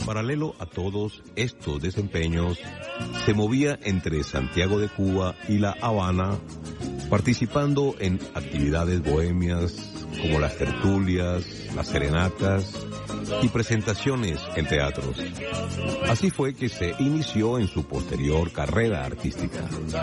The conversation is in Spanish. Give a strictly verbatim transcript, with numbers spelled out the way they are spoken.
Paralelo a todos estos desempeños, se movía entre Santiago de Cuba y La Habana, participando en actividades bohemias como las tertulias, las serenatas y presentaciones en teatros. Así fue que se inició en su posterior carrera artística.